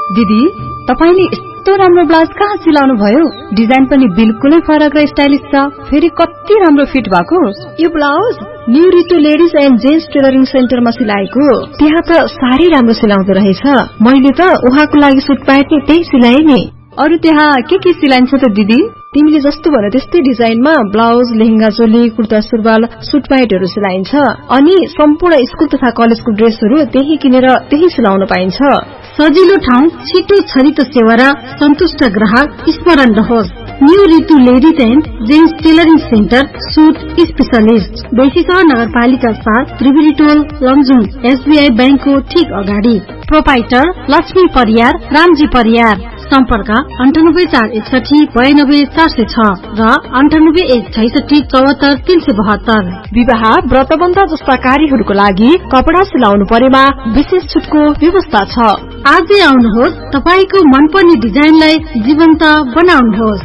दिदी तपाईले यस्तो राम्रो ब्लाउज कहाँ सिलाउनु भयो? डिजाइन पनि बिल्कुलै फरक र स्टाइलिश छ, फेरि कति राम्रो फिट भएको। यो blouse new Ritu ladies and gents tailoring सेन्टरमा सिलाएको। त्यहाँ त साह्रै राम्रो सिलाउँदो रहेछ। मैले त उहाँको लागि सुट प्यान्ट नि त्यही सिलाए नि। अरु त्यहाँ के सिलाइन्छ त दिदी? तिमीले जस्तो भने त्यस्तै डिजाइनमा ब्लाउज, लेहेंगा चोली, कुर्ता सुरुवाल, सुट प्यान्टहरु सिलाइन्छ। अनि सम्पूर्ण स्कुल तथा कलेजको ड्रेसहरु त्यही किनेर त्यही सिलाउन पाइन्छ। सजिलो ठाउँ, छिटो छरितो सेवा र सन्तुष्ट ग्राहक। स्मरण रहोस्, new Ritu ladies and gents tailoring centre, suit specialist, बेसीसर नगरपालिका 7, त्रिवेणी टोल, लमजुङ, एसबीआई बैंकको ठीक अगाडि। प्रोपाइटर लक्ष्मी परियार, रामजी परियार। सम्पर्क 9841692406 र 9816644372। विवाह, व्रतबन्ध जस्ता कार्यहरूको लागि कपडा सिलाउनु परेमा विशेष छुटको व्यवस्था छ। आजै आउनुहोस्, तपाईको मनपर्ने डिजाइनलाई जीवन्त बनाउनुहोस्।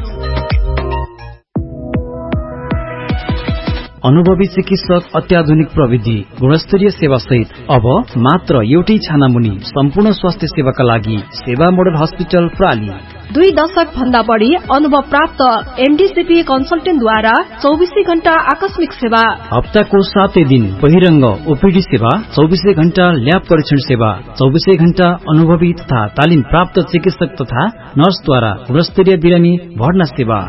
अनुभवी चिकित्सक, अत्याधुनिक प्रविधि, गुणस्तरीय सेवा सहित अब मात्र एउटै छानामुनि सम्पूर्ण स्वास्थ्य सेवाका लागि सेवा मोडल हस्पिटल प्राली। 2 दशक भन्दा बढी अनुभव प्राप्त एमडीसीपी कन्सल्टेन्टद्वारा 24 घण्टा आकस्मिक सेवा। हप्ताको 7 दिन बहिरंग ओपीडी सेवा, 24 घण्टा ल्याब परीक्षण सेवा, 24 घण्टा अनुभवी तथा तालिम प्राप्त चिकित्सक तथा नर्सद्वारा गुणस्तरीय बिरामी भर्ना सेवा।